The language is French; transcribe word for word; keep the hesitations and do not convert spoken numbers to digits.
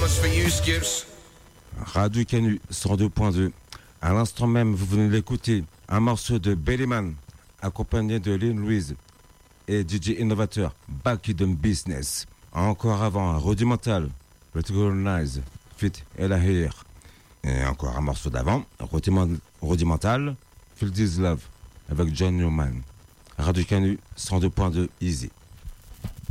much for you, Skips. Radio Canu cent deux point deux. À l'instant même, vous venez d'écouter un morceau de Bellyman accompagné de Lynn Louise et D J Innovateur, Back in the Business. Encore avant, Rudimental, Recognize, Fit Ella Here. Et encore un morceau d'avant, Rudimental, Feel This Love, avec John Newman. Radio Canu cent deux point deux, Easy.